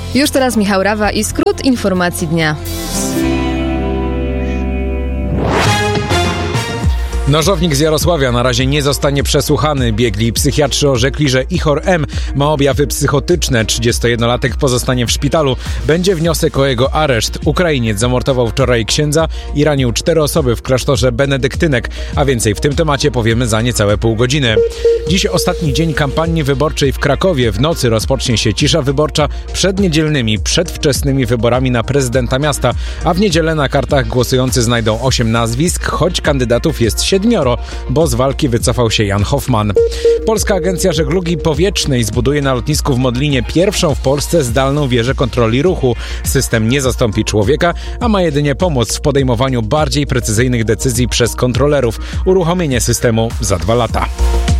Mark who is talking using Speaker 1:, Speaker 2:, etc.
Speaker 1: Już teraz Michał Rawa i skrót informacji dnia.
Speaker 2: Nożownik z Jarosławia na razie nie zostanie przesłuchany. Biegli psychiatrzy orzekli, że Ihor M. ma objawy psychotyczne. 31-latek pozostanie w szpitalu. Będzie wniosek o jego areszt. Ukrainiec zamordował wczoraj księdza i ranił 4 osoby w klasztorze benedyktynek. A więcej w tym temacie powiemy za niecałe pół godziny. Dziś ostatni dzień kampanii wyborczej w Krakowie. W nocy rozpocznie się cisza wyborcza przed niedzielnymi, przedwczesnymi wyborami na prezydenta miasta. A w niedzielę na kartach głosujący znajdą 8 nazwisk, choć kandydatów jest 7, bo z walki wycofał się Jan Hoffman. Polska Agencja Żeglugi Powietrznej zbuduje na lotnisku w Modlinie pierwszą w Polsce zdalną wieżę kontroli ruchu. System nie zastąpi człowieka, a ma jedynie pomóc w podejmowaniu bardziej precyzyjnych decyzji przez kontrolerów. Uruchomienie systemu za 2 lata.